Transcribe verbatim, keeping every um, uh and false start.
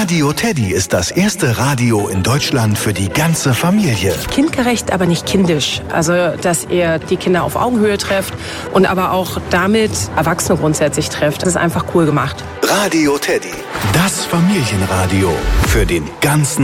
Radio Teddy ist das erste Radio in Deutschland für die ganze Familie. Kindgerecht, aber nicht kindisch. Also, dass ihr die Kinder auf Augenhöhe trefft und aber auch damit Erwachsene grundsätzlich trefft. Das ist einfach cool gemacht. Radio Teddy, das Familienradio für den ganzen